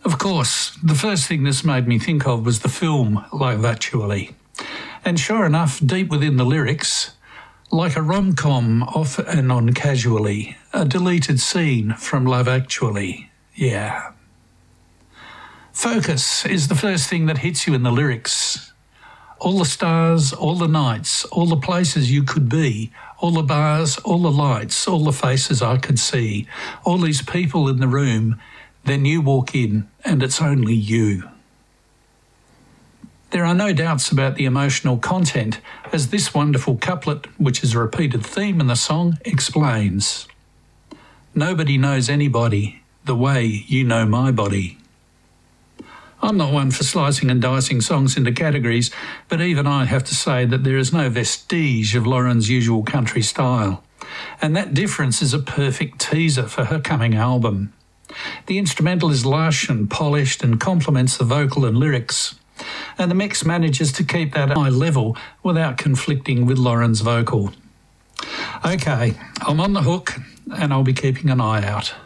Of course, the first thing this made me think of was the film Love Actually. And sure enough, deep within the lyrics, like a rom-com off and on casually, a deleted scene from Love Actually. Yeah. Focus is the first thing that hits you in the lyrics. All the stars, all the nights, all the places you could be, all the bars, all the lights, all the faces I could see, all these people in the room, then you walk in and it's only you. There are no doubts about the emotional content, as this wonderful couplet, which is a repeated theme in the song, explains. Nobody knows anybody the way you know my body. I'm not one for slicing and dicing songs into categories, but even I have to say that there is no vestige of Lauren's usual country style. And that difference is a perfect teaser for her coming album. The instrumental is lush and polished and complements the vocal and lyrics. And the mix manages to keep that high level without conflicting with Lauren's vocal. Okay, I'm on the hook and I'll be keeping an eye out.